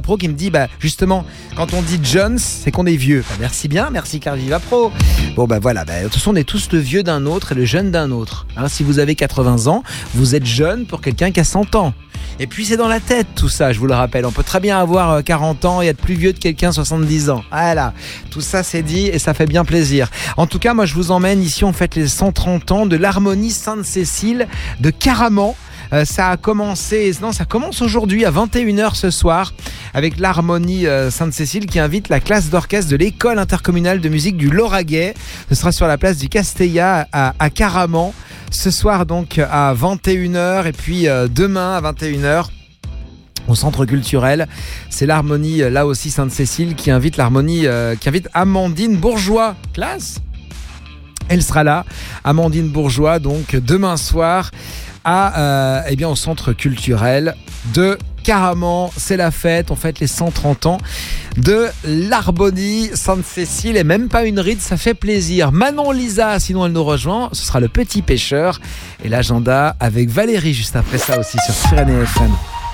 Pro qui me dit justement, quand on dit Jones, c'est qu'on est vieux. Merci bien, merci Carviva Pro. Bon voilà, de toute façon on est tous le vieux d'un autre et le jeune d'un autre. Si vous avez 80 ans, vous êtes jeune pour quelqu'un qui a 100 ans. Et puis c'est dans la tête tout ça, je vous le rappelle. On peut très bien avoir 40 ans et être plus vieux de quelqu'un 70 ans. Voilà, tout ça c'est dit et ça fait bien plaisir. En tout cas, moi je vous emmène ici, on fête les 130 ans de l'harmonie Sainte-Cécile de Caraman. Ça commence aujourd'hui à 21h ce soir avec l'harmonie Sainte-Cécile qui invite la classe d'orchestre de l'école intercommunale de musique du Lauragais. Ce sera sur la place du Castella à Caraman. Ce soir donc à 21h et puis demain à 21h au centre culturel. C'est l'harmonie là aussi Sainte-Cécile qui invite Amandine Bourgeois. Classe. Elle sera là, Amandine Bourgeois, donc demain soir au centre culturel de Caraman. C'est la fête, on fête les 130 ans de l'harmonie Sainte-Cécile et même pas une ride, ça fait plaisir. Manon Lisa, sinon elle nous rejoint, ce sera le Petit Pêcheur et l'agenda avec Valérie juste après ça aussi sur Pyrénées FM.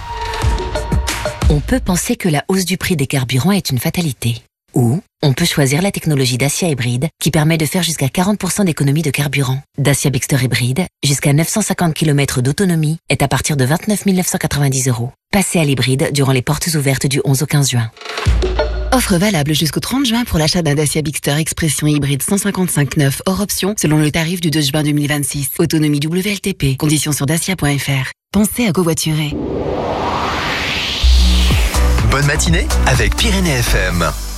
On peut penser que la hausse du prix des carburants est une fatalité. Ou on peut choisir la technologie Dacia Hybride qui permet de faire jusqu'à 40% d'économie de carburant. Dacia Bigster Hybride, jusqu'à 950 km d'autonomie, est à partir de 29 990 €. Passez à l'hybride durant les portes ouvertes du 11 au 15 juin. Offre valable jusqu'au 30 juin pour l'achat d'un Dacia Bigster Expression hybride 155/9 hors option selon le tarif du 2 juin 2026. Autonomie WLTP. Conditions sur dacia.fr. Pensez à covoiturer. Bonne matinée avec Pyrénées FM.